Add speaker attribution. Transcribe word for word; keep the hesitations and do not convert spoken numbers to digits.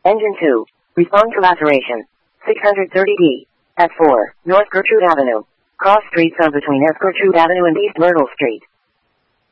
Speaker 1: Engine two. Respond to laceration. six hundred thirty D. At four. North Gertrude Avenue. Cross streets are between F. Gertrude Avenue and East Myrtle Street.